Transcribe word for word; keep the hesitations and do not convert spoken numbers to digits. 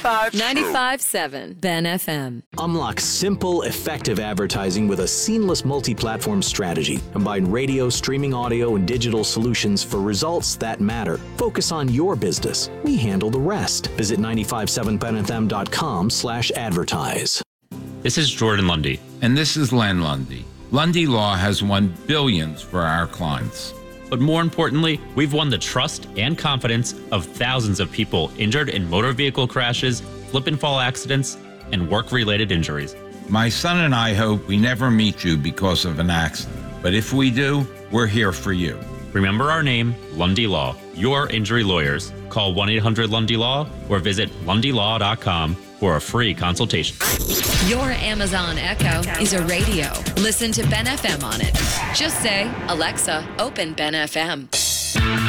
ninety-five ninety-five point seven Ben F M. Unlock simple, effective advertising with a seamless multi-platform strategy. Combine radio, streaming audio, and digital solutions for results that matter. Focus on your business. We handle the rest. Visit nine five seven ben f m dot com slash advertise. This is Jordan Lundy. And this is Len Lundy. Lundy Law has won billions for our clients. But more importantly, we've won the trust and confidence of thousands of people injured in motor vehicle crashes, slip and fall accidents, and work-related injuries. My son and I hope we never meet you because of an accident. But if we do, we're here for you. Remember our name, Lundy Law, your injury lawyers. Call one eight hundred Lundy Law or visit lundy law dot com for a free consultation. Your Amazon Echo is a radio. Listen to Ben F M on it. Just say, Alexa, open Ben F M.